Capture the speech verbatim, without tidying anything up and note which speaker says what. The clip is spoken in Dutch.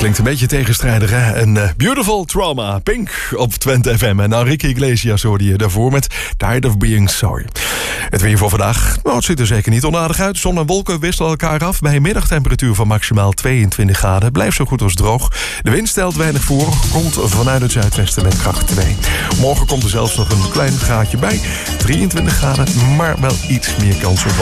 Speaker 1: Klinkt een beetje tegenstrijdig, hè? Een uh, Beautiful Trauma, Pink op Twente F M. En Enrique Iglesias hoorde je daarvoor met Tired of Being Sorry. Het weer voor vandaag, nou, het ziet er zeker niet onaardig uit. Zon en wolken wisselen elkaar af bij een middagtemperatuur van maximaal tweeëntwintig graden. Blijft zo goed als droog. De wind stelt weinig voor, komt vanuit het zuidwesten met kracht twee. Morgen komt er zelfs nog een klein gaatje bij. drieëntwintig graden, maar wel iets meer kans op